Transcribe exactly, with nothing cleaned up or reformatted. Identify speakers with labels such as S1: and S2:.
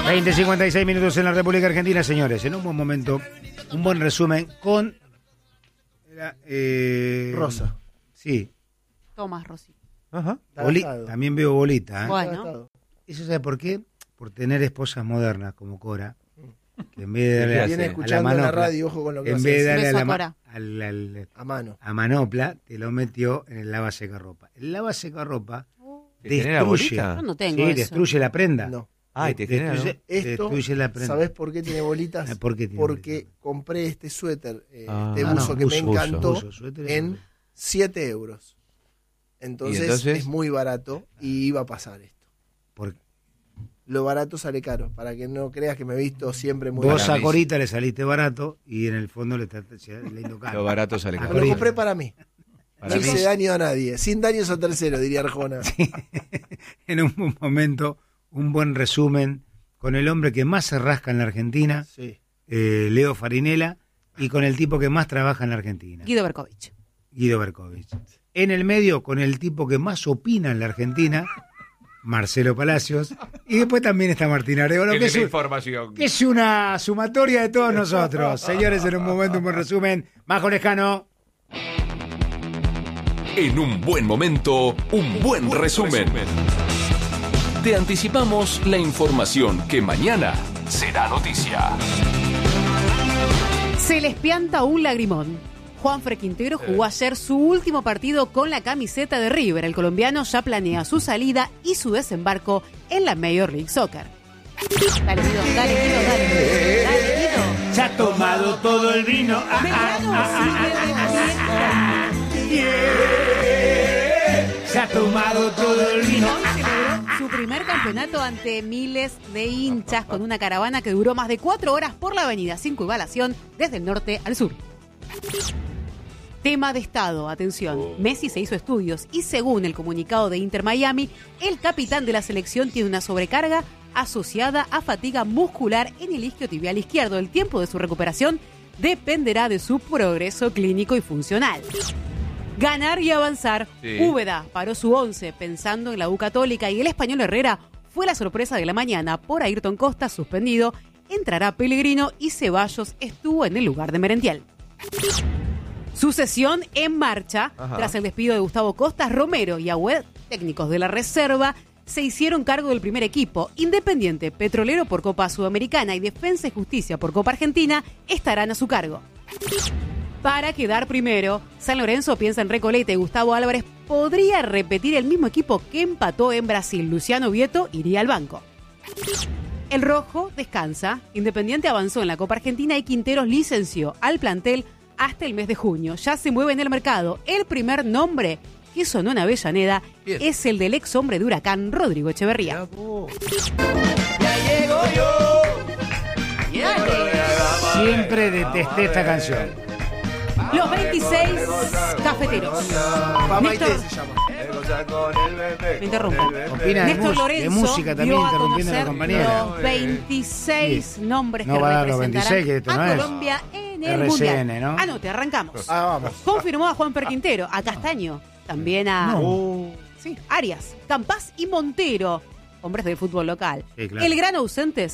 S1: veinte cincuenta y seis minutos en la República Argentina, señores. En un buen momento, un buen resumen con... Eh,
S2: Rosa.
S1: Sí.
S3: Tomás Rossi.
S2: Ajá.
S1: Boli, también veo bolita. ¿eh?
S3: Bueno.
S1: ¿Eso sabe por qué? Por tener esposas modernas como Cora. Que en vez de darle a,
S2: viene
S1: a
S2: escuchando
S1: la manopla,
S2: en la radio, ojo con lo que
S1: en
S2: haces.
S1: vez de darle a,
S3: Beso
S1: la
S3: a
S1: ma-
S3: Cora.
S1: al, al-
S2: A mano.
S1: a manopla, te lo metió en el lava seca ropa. El lava seca ropa
S4: ¿Te genera
S1: destruye,
S4: bolita?
S3: Yo no tengo
S1: sí,
S3: eso.
S1: destruye la prenda.
S2: No.
S4: Ay, te genera, ¿no?
S1: destruye,
S2: Esto,
S1: destruye la prenda.
S2: ¿sabés por qué tiene bolitas?
S1: Ah, ¿por qué tiene
S2: Porque
S1: bolitas?
S2: compré este suéter eh,
S4: Ah.
S2: de
S1: Ah,
S2: buzo
S1: no,
S2: que
S1: buzo,
S2: me encantó
S1: buzo, suéter.
S2: en siete euros. Entonces,
S4: ¿Y entonces?
S2: es muy barato y iba a pasar esto.
S1: Por-
S2: Lo barato sale caro, para que no creas que me he visto siempre muy
S1: Vos
S2: barato.
S1: a Corita le saliste barato y en el fondo le estás lindo caro.
S4: Lo barato sale
S1: Ah,
S2: Me
S4: caro.
S2: lo compré para mí.
S4: Para
S2: No
S4: mí,
S2: hice daño a nadie. Sin daños a tercero, diría Arjona.
S1: En un buen momento, un buen resumen con el hombre que más se rasca en la Argentina,
S2: Sí.
S1: eh, Leo Farinella, y con el tipo que más trabaja en la Argentina,
S3: Guido Berkovich.
S1: Guido Berkovich. En el medio, con el tipo que más opina en la Argentina, Marcelo Palacios, y después también está Martín Arevalo, que,
S4: Tiene
S1: es
S4: la
S1: un-
S4: información.
S1: que es una sumatoria de todos nosotros. Señores, en un momento, un buen resumen. Majo Lejano.
S5: En un buen momento, un buen resumen. Te anticipamos la información que mañana será noticia.
S3: Se les pianta un lagrimón. Juanfer Quintero jugó ayer su último partido con la camiseta de River. El colombiano ya planea su salida y su desembarco en la Major League Soccer. Dale, Guido, dale, Guido, dale. Dale, Guido.
S1: Se ha tomado todo el vino. Ah,
S3: Belgrano sigue de fiesta.
S1: Se ha tomado todo el vino.
S3: Hoy celebró su primer campeonato ante miles de hinchas con una caravana que duró más de cuatro horas por la avenida sin curvalación desde el norte al sur. Tema de estado, atención. Messi se hizo estudios y según el comunicado de Inter Miami, el capitán de la selección tiene una sobrecarga asociada a fatiga muscular en el isquiotibial izquierdo. El tiempo de su recuperación dependerá de su progreso clínico y funcional. Ganar y avanzar.
S4: Sí.
S3: Úbeda paró su once pensando en la U Católica y el español Herrera fue la sorpresa de la mañana. Por Ayrton Costa suspendido, entrará Pellegrino y Ceballos estuvo en el lugar de Merentiel. Sucesión en marcha.
S4: Ajá.
S3: Tras el despido de Gustavo Costas, Romero y Agüed, técnicos de la reserva, se hicieron cargo del primer equipo. Independiente, Petrolero por Copa Sudamericana y Defensa y Justicia por Copa Argentina estarán a su cargo. Para quedar primero, San Lorenzo piensa en Recoleta y Gustavo Álvarez podría repetir el mismo equipo que empató en Brasil. Luciano Vieto iría al banco. El rojo descansa. Independiente avanzó en la Copa Argentina y Quinteros licenció al plantel hasta el mes de junio. Ya se mueve en el mercado. El primer nombre que sonó en Avellaneda
S4: Bien.
S3: es el del ex hombre de Huracán, Rodrigo Echeverría.
S1: Siempre detesté esta canción.
S3: Los veintiséis cafeteros.
S2: Pamaité
S3: Néstor,
S2: se llama.
S3: me interrumpo.
S1: Opina de,
S3: Néstor
S1: mus- de
S3: Lorenzo
S1: música también,
S3: dio a
S1: interrumpiendo a la
S3: conocer
S1: compañera.
S3: los veintiséis
S1: Sí.
S3: nombres
S1: No
S3: que
S1: va a dar los
S3: representarán
S1: veintiséis, que esto
S3: a
S1: no es
S3: Colombia en el
S1: R C N,
S3: Mundial.
S1: ¿no?
S3: Anote, arrancamos.
S2: Ah, vamos.
S3: Confirmó a Juanfer Quintero, a Castaño, también a
S1: No.
S3: sí, Arias, Campás y Montero, hombres del fútbol local.
S1: Sí, claro.
S3: El gran ausente